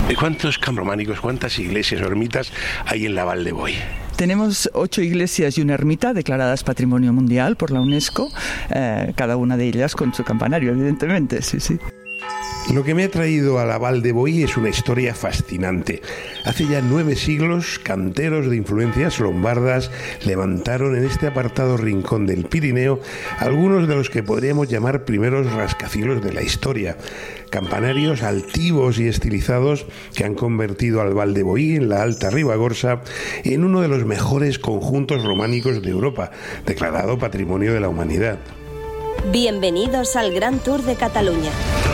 ¿Cuántos campos románicos, cuántas iglesias o ermitas hay en la Val de Boí? Tenemos 8 iglesias y una ermita declaradas Patrimonio Mundial por la UNESCO, cada una de ellas con su campanario, evidentemente, sí. Lo que me ha traído a la Val de Boí es una historia fascinante. Hace ya 9 siglos, canteros de influencias lombardas levantaron en este apartado rincón del Pirineo algunos de los que podríamos llamar primeros rascacielos de la historia. Campanarios altivos y estilizados que han convertido al Val de Boí, en la Alta Ribagorza, en uno de los mejores conjuntos románicos de Europa, declarado Patrimonio de la Humanidad. Bienvenidos al Gran Tour de Cataluña.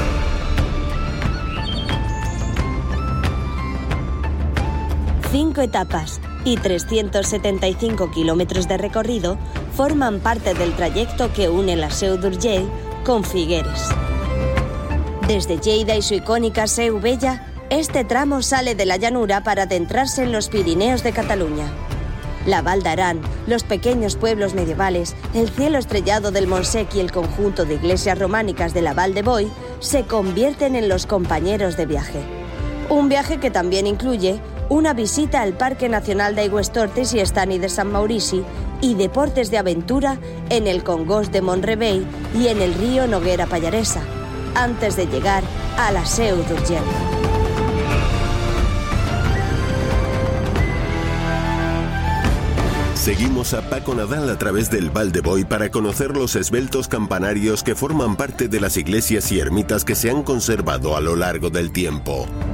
Cinco etapas y 375 kilómetros de recorrido forman parte del trayecto que une la Seu d'Urgell con Figueres. Desde Lleida y su icónica Seu Vella, este tramo sale de la llanura para adentrarse en los Pirineos de Cataluña. La Val d'Aran, los pequeños pueblos medievales, el cielo estrellado del Montsec y el conjunto de iglesias románicas de la Val de Boí se convierten en los compañeros de viaje. Un viaje que también incluye una visita al Parque Nacional d'Aigüestortes y Estany de Sant Maurici y deportes de aventura en el Congost de Mont-rebei y en el río Noguera Pallaresa, antes de llegar a la Seu d'Urgell. Seguimos a Paco Nadal a través del Val de Boí para conocer los esbeltos campanarios que forman parte de las iglesias y ermitas que se han conservado a lo largo del tiempo.